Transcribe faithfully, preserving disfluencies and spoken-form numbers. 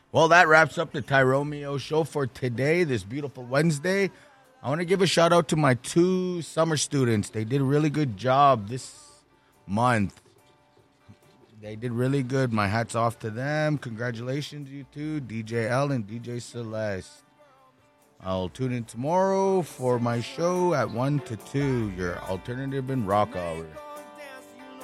Well, that wraps up the Tyromeo show for today, this beautiful Wednesday. I want to give a shout out to my two summer students. They did a really good job this month. They did really good. My hat's off to them. Congratulations, you two, D J L and D J Celeste. I'll tune in tomorrow for my show at one to two, your alternative and rock hour.